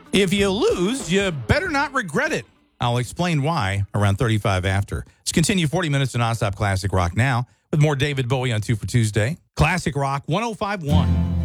If you lose, you better not regret it. I'll explain why around 35 after. Let's continue 40 minutes of nonstop classic rock now with more David Bowie on 2 for Tuesday. Classic Rock 105.1.